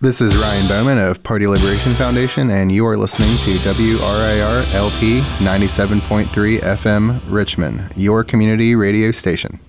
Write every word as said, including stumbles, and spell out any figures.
This is Ryan Bowman of Party Liberation Foundation, and you are listening to W R I R L P ninety-seven point three F M Richmond, your community radio station.